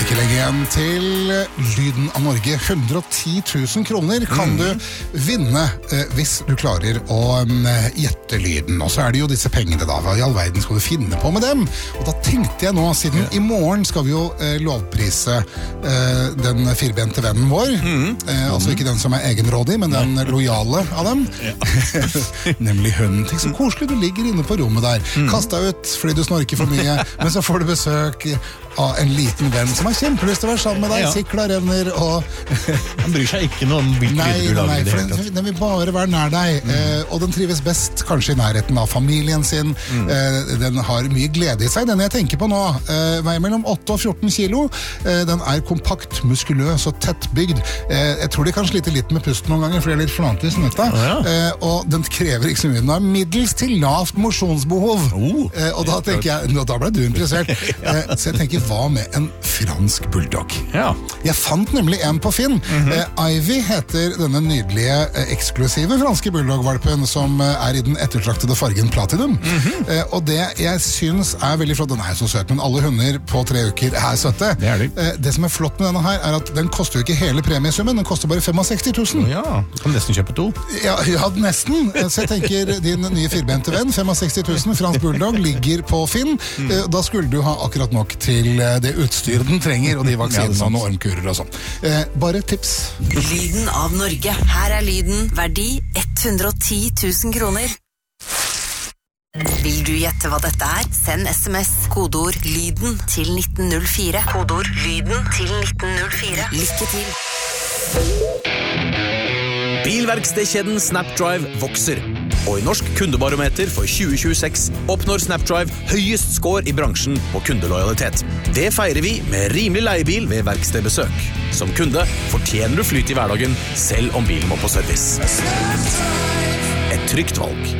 Ikke lenge igjen til Lyden av Norge. 110 000 kroner kan du vinne hvis du klarer å gjette lyden. Og så det jo disse pengene da. Hva i all verden skal du finne på med dem? Og da tenkte jeg nå, siden i morgen skal vi jo lovprise den firbente vennen vår. Altså ikke den som egenrådig, men den lojale av dem. Nemlig hønnen. Tenk så koselig du ligger inne på rommet der. Kast deg ut fordi du snorker for mye, men så får du besøk av en liten venn som har kjempelyst til å være sammen med deg, sikla renner og... Han bryr seg ikke noe om hvilke lyder du lager i det hele tatt. Den vil bare være nær deg, og den trives best kanskje i nærheten av familien sin. Den har mye glede i seg. Den jeg tenker på nå, veier mellom 8 og 14 kilo. Den kompakt, muskuløs og tettbygd. Jeg tror de kan slite litt med pusten noen ganger, for det litt flantig snøtta. Og den krever ikke så mye. Den har middels til lavt morsjonsbehov. Og da tenker jeg, da ble du interessert. Så jeg tenker, hva med en fransk bulldog? Jeg fant nemlig en på Finn. Ivy heter denne nydelige, eksklusive franske bulldog-valpen som i den ettertraktede fargen platinum. Og det jeg synes veldig flott, den så søt, men alle hunder på 3 uker søte. Det som flott med denne her, at den koster jo ikke hele premiesummen, den koster bare 65 000. Ja, du kan nesten kjøpe 2. Ja, nesten. Så jeg tenker, din nye firbente venn, 65 000, fransk bulldog, ligger på Finn. Da skulle du ha akkurat nok til det utstyret den trenger, og de vaksinene og noen ormkurer og sånn. Bare tips. Lyden av Norge. Her lyden, verdi 110 000 kroner. Vil du gjette hva dette Send SMS, kodeord LYDEN til 1904. Kodeord LYDEN til 1904. Lykke til! Bilverkstedkjeden Snapdrive vokser. Og i Norsk kundebarometer for 2026 oppnår Snapdrive høyest score i bransjen på kundelojalitet. Det feirer vi med rimelig leiebil ved verkstedbesøk. Som kunde fortjener du flyt i hverdagen, selv om bilen må på service. Et trygt valg.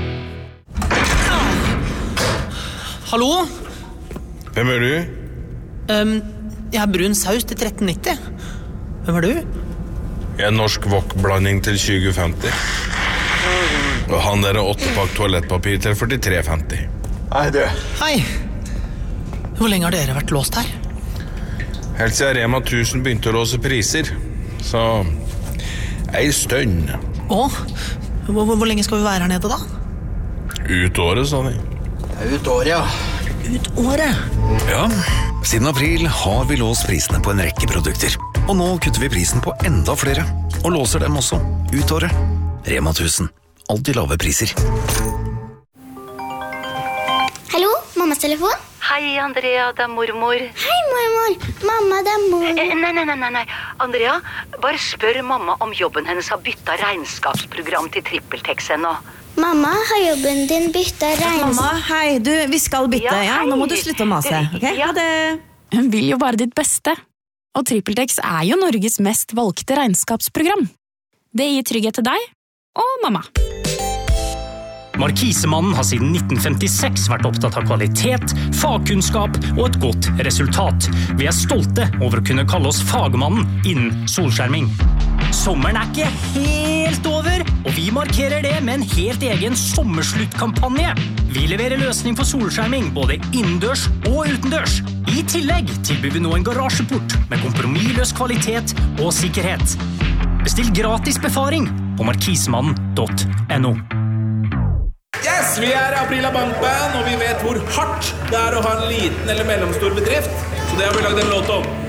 Hallo? Hvem du? Jeg brun saus til 13,90. Hvem du? Jeg Norsk wok-blanding til 20,50. Og han 8-pakk toalettpapir til 43,50. Hei, du. Hei. Hvor lenge har dere vært låst her? Helt siden Rema 1000 begynte å låse priser. Så ei stund. Hvor lenge skal vi være her nede da? Ut året, sa de. Ut året, ja. Ut året? Ja, siden april har vi låst prisene på en rekke produkter. Og nå kutter vi prisen på enda flere. Og låser dem også. Ut året. Rema 1000. Alltid lave priser. Hallo, mammas telefon? Hei, Andrea, det mormor. Hei, mormor. Mamma, det mormor. Nei. Andrea, bare spør mamma om jobben hennes har byttet regnskapsprogram til TrippelTex ennå. Mamma, har jobben din byttet Mamma, hei, vi skal bytte, ja? Nå må du slutte å mase, ok? Ha det. Hun vil jo bare ditt beste. Og TrippelTex jo Norges mest valgte regnskapsprogram. Det gir trygghet til deg og mamma. Markisemannen har siden 1956 vært opptatt av kvalitet, fagkunnskap og et godt resultat. Vi stolte over å kunne kalle oss fagmannen innen solskjerming. Sommeren ikke helt over, og vi markerer det med en helt egen sommersluttkampanje. Vi leverer løsning for solskjerming både innendørs og utendørs. I tillegg tilbyr vi nå en garasjeport med kompromissløs kvalitet og sikkerhet. Bestill gratis befaring på markisemannen.no. Yes, vi Aprila Bankband, og vi vet hvor hardt det å ha en liten eller mellomstor bedrift. Så det har vi lagd en låt om.